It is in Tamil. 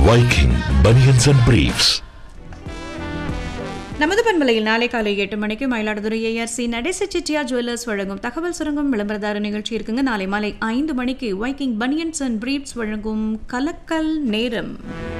Viking Bunions and Briefs. நமது பண்பலையில் நாளை காலை 8 மணிக்கு மயிலாடுதுறை ஏஆர்சி நடேச செட்டியா ஜுவல்லர்ஸ் வழங்கும் தகவல் சுரங்கம் விளம்பரதார நிகழ்ச்சி இருக்குங்க. நாளை மாலை 5 மணிக்கு வைக்கிங் பனியன்ஸ் அண்ட் பிரீப்ஸ் வழங்கும் கலக்கல் நேரம்.